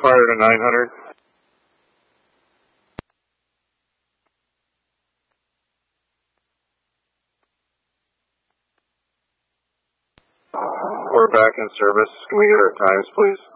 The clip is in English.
fire to 900. We're back in service. Can we get our times, please?